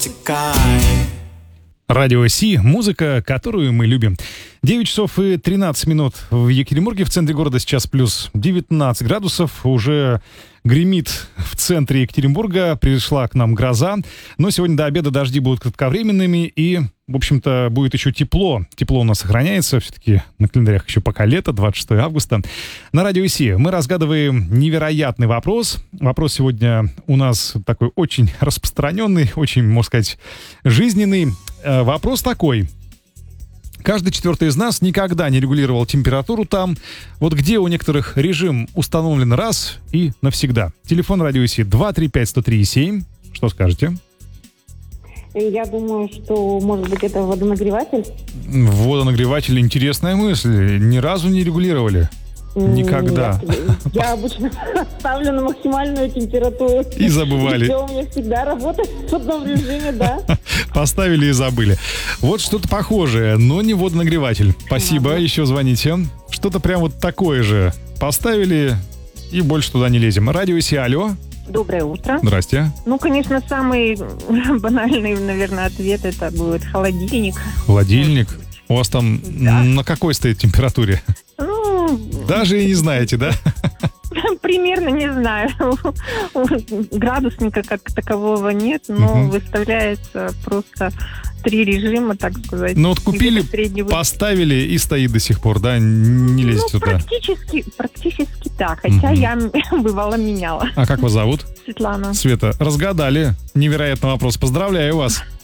Радио Си, музыка, которую мы любим. 9 часов и 13 минут в Екатеринбурге. В центре города сейчас плюс 19 градусов. Уже гремит в центре Екатеринбурга. Пришла к нам гроза. Но сегодня до обеда дожди будут кратковременными. И, в общем-то, будет еще тепло. Тепло у нас сохраняется. Все-таки на календарях еще пока лето, 26 августа. На Радио Си мы разгадываем невероятный вопрос. Вопрос сегодня у нас такой очень распространенный, очень, можно сказать, жизненный. Вопрос такой. Каждый четвертый из нас никогда не регулировал температуру там. Вот где у некоторых режим установлен раз и навсегда. Телефон Радио Си 235-103-7. Что скажете? Я думаю, что, может быть, это водонагреватель. Водонагреватель — интересная мысль. Ни разу не регулировали. Никогда. Я обычно ставлю на максимальную температуру. И забывали. Все у меня всегда работает в одном режиме, да. Поставили и забыли. Вот что-то похожее, но не водонагреватель. Спасибо, еще звоните. Что-то прям вот такое же. Поставили и больше туда не лезем. Радио Си, алло. Доброе утро. Здрасте. Ну, конечно, самый банальный, наверное, ответ — это будет холодильник. Холодильник? У вас там на какой стоит температуре? Ну... Даже и не знаете, да? Примерно, не знаю. Градусника как такового нет, но выставляется просто 3 режима, так сказать. Ну вот купили, поставили и стоит до сих пор, да? Не лезет сюда. Практически так, хотя я бывало меняла. А как вас зовут? Светлана. Света, разгадали невероятный вопрос. Поздравляю вас.